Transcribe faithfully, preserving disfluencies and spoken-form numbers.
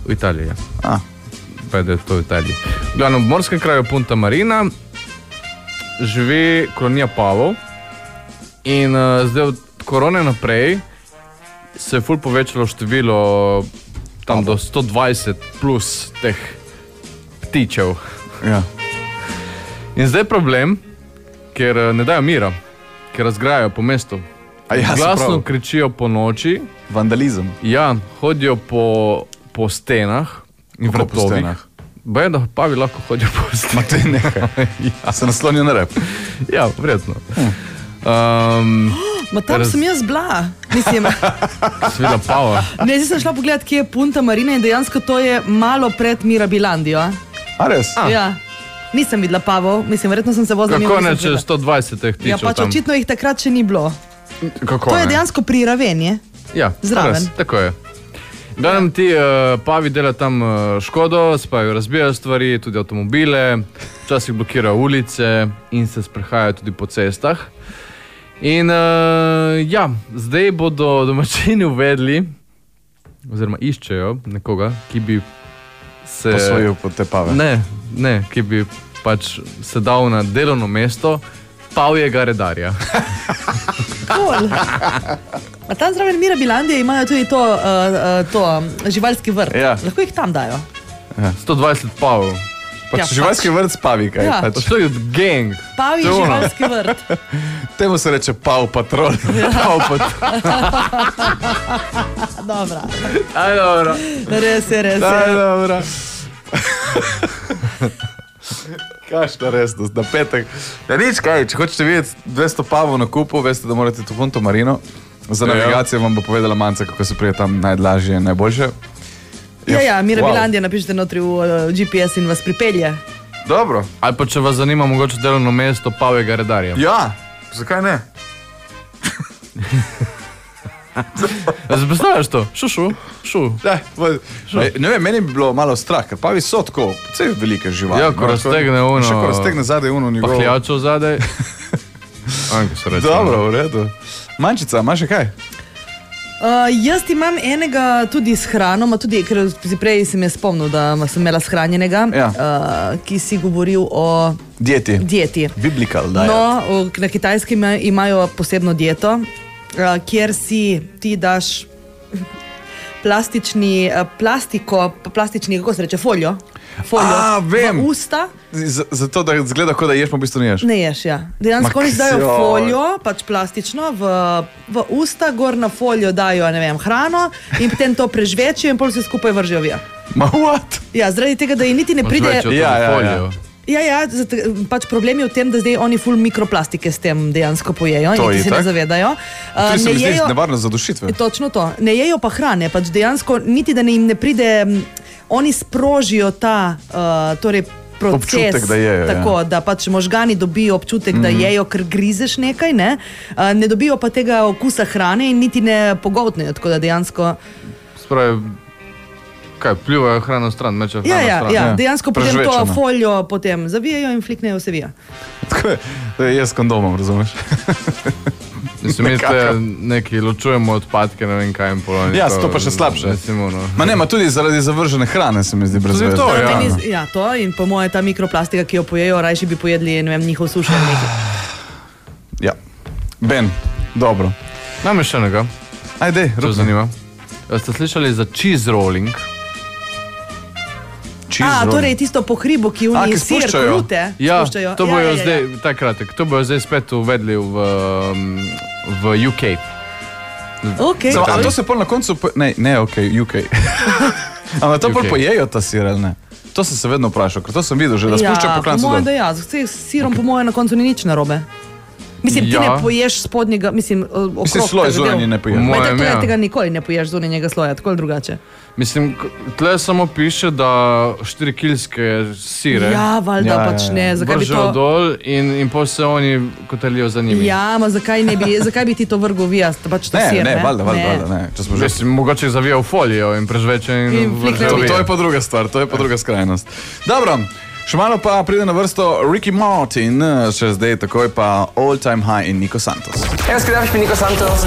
V Italiji, ja. A. Pa je to v Italiji. Glavno, v morskem kraju Punta Marina živi kolonija pavov in uh, zdaj od korone naprej se je ful povečalo število tam do sto dvajset plus teh ptičev. Ja. In zdaj je problem, ker ne dajo mira, ker razgrajajo po mestu. A ja, glasno kričijo po noči. Vandalizem. Ja, hodijo po, po stenah in vratovih. Baje, da pavi lahko hodijo po stenah. Ma to je nekaj. Ja. Se naslonijo na rep. Ja, vredno. Hm. Um, Ma tam raz... sem jaz bila. Mislim. Svila pava. Ne, zdaj sem šla pogledat, kje je Punta Marina in dejansko to je malo pred Mirabilandijo. A res? A. Ja. Nisem videla pavov, mislim, verjetno sem se vozila. Kako ne, če sto dvajset teh tičev tam? Ja, pač tam. Očitno jih takrat še ni bilo. Kako to je ne? dejansko pri Ravenje. Ja, zraven. Res, tako je. Gledam, ti uh, pavi delajo tam uh, škodo, spajo, razbijajo stvari, tudi avtomobile, včasih blokirajo ulice in se sprehajajo tudi po cestah. In uh, ja, zdaj bodo domačini uvedli, oziroma iščejo nekoga, ki bi se... Posvojil po te pave. Ne, ne, ki bi pač se dal na delovno mesto pavjega redarja. Cool. A tam zraven Mirabilandije imajo tudi to, uh, to živalski vrt. Ja. Lahko jih tam dajo. Ja. sto dvajset pavov. Pač Ja, živalski vrt spavi, kaj? Ja. Pač. To je gang. Pavi To je ono. živalski vrt. Temu se reče pav patrol. Pav patrol. Dobra. Aj, dobro. Res je, res Aj, je. dobro. Kašna resnost, na petek. Ja, nič kaj, če hočete videti dvesto pavov na kupu, veste, da morate to Punto Marino. Za Ja. navigacijo vam bo povedala Manca, kako se prije tam najlažje in najboljše. Ja, ja, Mirabilandija, napišite notri v uh, G P S in vas pripelje. Dobro. Ali pa če vas zanima mogoče delovno mesto pavjega redarja. Ja, zakaj ne? Zdaj predstavljaš to? Šu, šu, šu. Da, v, ne vem, meni bi bilo malo strah, ker pavi so tako, vse velike živali. Ja, ko no, raztegne ono- Še ko raztegne zadaj uno njegovo. Pahljačo zadaj. Anko se reče. Dobro, v redu. Mančica, imaš še kaj? Uh, jaz imam enega tudi s hrano, ma tudi, ker si prej si me spomnil, da sem imela shranjenega, Ja. uh, ki si govoril o Dieti. dieti. Biblical diet. No, v- na Kitajskem imajo posebno dieto, uh, kjer si ti daš plastični, uh, plastiko, plastični, kako se reče, foljo, foljo A, vem. v usta. Z- Zato, da zgleda, kot da ješ, pa v bistvu ne ješ. Ne ješ, ja. Dejansko Ma, oni dajo ksjo. foljo, pač plastično, v, v usta, gor na foljo dajo, ne vem, hrano in potem to prežvečijo in pol se skupaj vržejo vija. Ma, what? Ja, zaradi tega, da ji niti ne pride... Odvečjo Ja, tudi ja, folijo. Ja, ja, zato, pač problem je v tem, da zdaj oni ful mikroplastike s tem dejansko pojejo To in je ti se itak. ne zavedajo. To Uh, se mi zdi jejo- nevarno za dušitve. Točno to. Ne jejo pa hrane, pač dejansko niti da ne jim ne pride, m, oni sprožijo ta uh, torej proces, Občutek, da jejo, ja. tako, da pač možgani dobijo občutek, mm. da jejo, ker grizeš nekaj, ne? Uh, ne dobijo pa tega okusa hrane in niti ne pogoltnejo, tako da dejansko... Spravi, kaj, pljuvajo hrano stran, mečejo Ja, hrano ja, stran. ja, Ja. dejansko potem to Prežvečeno. foljo potem zavijajo in fliknejo se vija. Tako je, to je jaz s kondomom, razumeš? Mislim, mi Nekako. te neki ločujemo odpadke, ne vem kaj in poloni. Ja, to pa še slabše. Mislim, ono. Ma ne, ma tudi zaradi zavržene hrane se mi zdi brez Tudi veze. to, ja. Meni z- ja, to in po moje ta mikroplastika, ki jo pojejo, rajši bi pojedli, ne vem, njihov sušen nekaj. Ja. Ben, dobro. Imam še enega, Ajde, če rup. vas zanima. Ste slišali za cheese rolling? A, torej tisto po hribu, ki A, vni ki sir, spuščajo. krute. Ja, spuščajo. to Ja, bojo ja, ja, zdaj, ja. ta kratek, to bojo zdaj spet uvedli v, um, v U K. Okay. Samo, a to se pol na koncu, po... ne, ne, ok, U K. Ampak to pol U K. pojejo ta sir, ali ne? To sem se vedno vprašal, ker to sem videl že, da spušča po klancu po mojem, dol. da ja, s s sirom po mojem na koncu ni nič narobe. Mislim, ti Ja. ne poješ spodnjega, mislim, okrog. Mislim, sloj tega zunanji del. ne poješ. Po Ma, mojem, itak to ja. je, tega nikoli ne poješ zunanjega sloja, tako ali drugače. Mislim, k- tle samo piše, da štirikilske sire Ja, valjda Ja, ja, pač ja. ne, zakaj bi vržejo to... dol in, in pol se oni kotalijo za njimi. Ja, ma zakaj, ne bi, zakaj bi ti to vrgel vija, pač to Ne, sir, ne, ne? valjda, valjda, valjda, ne. Če smo že... Mislim, mogoče jih zavija v folijo in prežveče in, In vržejo fliknejo To, v vije. to je pa druga stvar, to je pa druga skrajnost. Dobro, še malo pa pride na vrsto Ricky Martin, še zdaj takoj pa All Time High in Nico Santos. Hey, was geht ab? Ich bin Nico Santos.